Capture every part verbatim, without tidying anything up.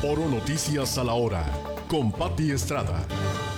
Oro Noticias a la hora, con Pati Estrada.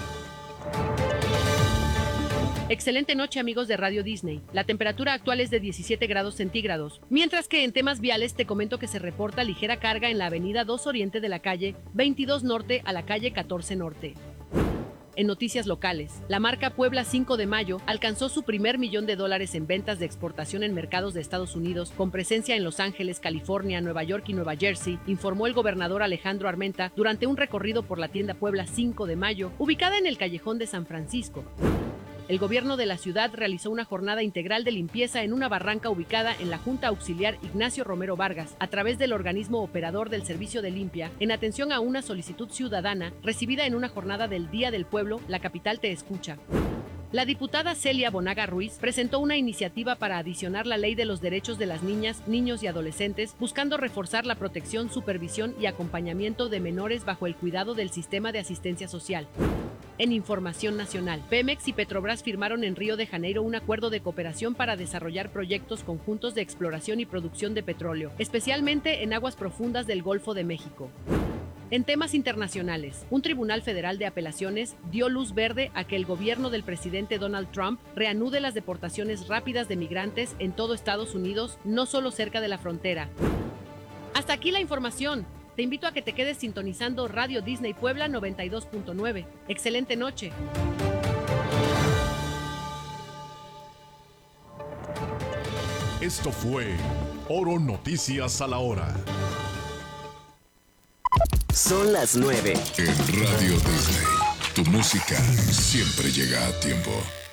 Excelente noche, amigos de Radio Disney. La temperatura actual es de diecisiete grados centígrados, mientras que en temas viales te comento que se reporta ligera carga en la avenida dos Oriente de la calle veintidós Norte a la calle catorce Norte. En noticias locales, la marca Puebla cinco de mayo alcanzó su primer millón de dólares en ventas de exportación en mercados de Estados Unidos, con presencia en Los Ángeles, California, Nueva York y Nueva Jersey, informó el gobernador Alejandro Armenta durante un recorrido por la tienda Puebla cinco de mayo, ubicada en el callejón de San Francisco. El gobierno de la ciudad realizó una jornada integral de limpieza en una barranca ubicada en la Junta Auxiliar Ignacio Romero Vargas, a través del organismo operador del Servicio de Limpia, en atención a una solicitud ciudadana recibida en una jornada del Día del Pueblo. La capital te escucha. La diputada Celia Bonaga Ruiz presentó una iniciativa para adicionar la Ley de los Derechos de las Niñas, Niños y Adolescentes, buscando reforzar la protección, supervisión y acompañamiento de menores bajo el cuidado del sistema de asistencia social. En información nacional, Pemex y Petrobras firmaron en Río de Janeiro un acuerdo de cooperación para desarrollar proyectos conjuntos de exploración y producción de petróleo, especialmente en aguas profundas del Golfo de México. En temas internacionales, un tribunal federal de apelaciones dio luz verde a que el gobierno del presidente Donald Trump reanude las deportaciones rápidas de migrantes en todo Estados Unidos, no solo cerca de la frontera. Hasta aquí la información. Te invito a que te quedes sintonizando Radio Disney Puebla noventa y dos punto nueve. Excelente noche. Esto fue Oro Noticias a la hora. Son las nueve. En Radio Disney, tu música siempre llega a tiempo.